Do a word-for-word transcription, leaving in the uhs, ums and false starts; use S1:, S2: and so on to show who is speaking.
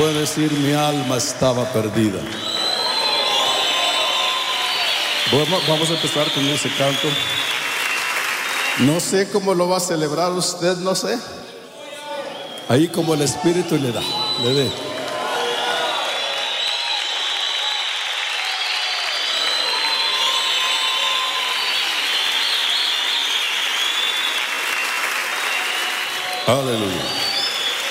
S1: puede decir: mi alma estaba perdida. Vamos, vamos a empezar con ese canto. No sé cómo lo va a celebrar usted, no sé. Ahí como el Espíritu le da, le dé. Aleluya.